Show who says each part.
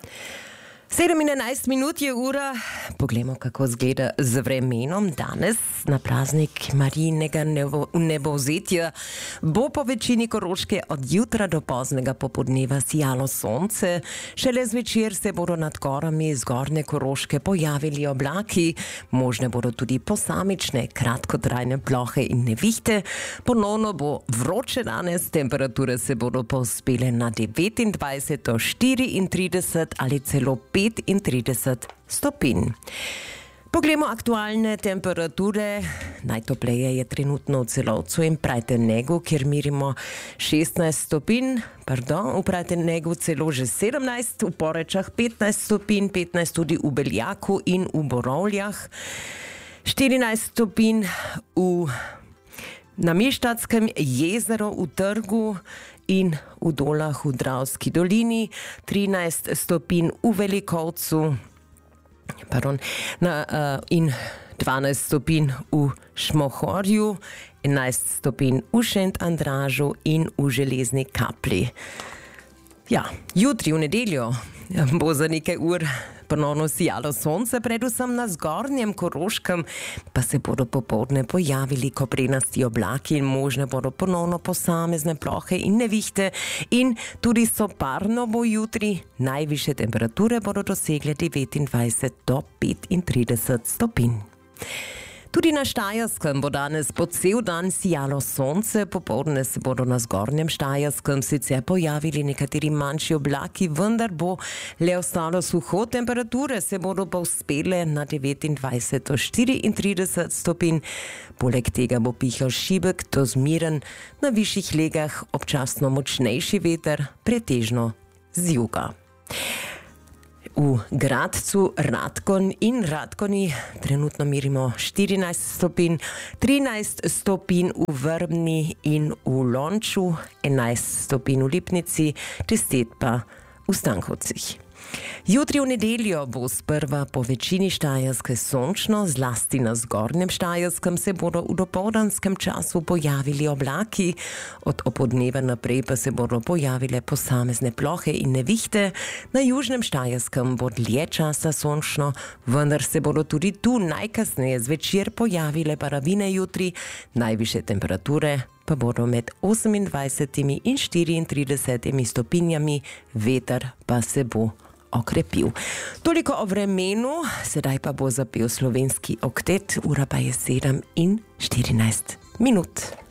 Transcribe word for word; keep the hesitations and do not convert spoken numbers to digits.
Speaker 1: sedem in enajst minut je ura. Poglejmo, kako zgleda z vremenom danes na praznik Marijinega nebovzetja. Bo po večini Koroške od jutra do poznega popoldneva sijalo sonce. Šele zvečer se bodo nad gorami zgornje Koroške pojavili oblaki. Možne bodo tudi posamične kratkotrajne plohe in nevihte. Ponovno bo vroče danes, temperature se bodo povzpele na devetindvajset do štiriintrideset ali celo petintrideset stopinj. Poglejmo aktualne temperature. Najtopleje je trenutno v Celovcu in Prajtenegu, kjer merimo šestnajst stopinj, pardon, v Prajtenegu celo že sedemnajst, v Porečah petnajst stopinj, petnajst tudi v Beljaku in v Borovljah, štirinajst stopinj v na Mištatskem jezeru v Trgu in v Dolah v Dravski dolini, trinajst stopinj v Velikovcu, pardon, na, uh, in dvanajst stopinj v Šmohorju, enajst stopinj v Šentandražu in v Železni Kapli. Ja, jutri v nedeljo bo za nekaj ur ponovno sijalo sonce, predvsem na zgornjem Koroškem, pa se bodo popoldne pojavili koprenasti oblaki in možne bodo ponovno posamezne plohe in nevihte in tudi soparno bo jutri. Najvišje temperature bodo dosegle devetindvajset do petintrideset stopinj. Tudi na Štajerskem bo danes po cel dan sijalo sonce, popoldne se bodo na zgornjem Štajerskem sicer pojavili nekateri manjši oblaki, vendar bo le ostalo suho, temperature se bodo povzpele na devetindvajset do štiriintrideset stopinj. Poleg tega bo pihal šibek do zmiren, na višjih legah občasno močnejši veter, pretežno z juga. V Gradcu, Radkon in Radkoni trenutno merimo štirinajst stopinj, trinajst stopinj v Vrbni in v Lonču, enajst stopinj v Lipnici, deset pa v Stankovcih. Jutri v nedeljo bo sprva po večini Štajerske sončno, zlasti na zgornjem Štajerskem se bodo v dopoldanskem času pojavili oblaki, od opoldneva naprej pa se bodo pojavile posamezne plohe in nevihte. Na južnem Štajerskem bo dlje časa sončno, vendar se bodo tudi tu najkasneje zvečer pojavile padavine jutri, najvišje temperature pa bodo med osemindvajsetimi in štiriintridesetimi stopinjami, veter pa se bo okrepil. Toliko o vremenu, sedaj pa bo zapel slovenski oktet, ura pa je sedem in štirinajst minut.